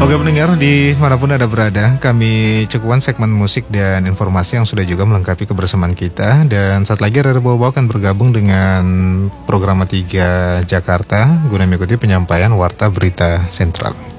Oke pendengar dimanapun Anda berada, kami cukupkan segmen musik dan informasi yang sudah juga melengkapi kebersamaan kita. Dan saat lagi Rara Bobo akan bergabung dengan program 3 Jakarta guna mengikuti penyampaian Warta Berita Sentral.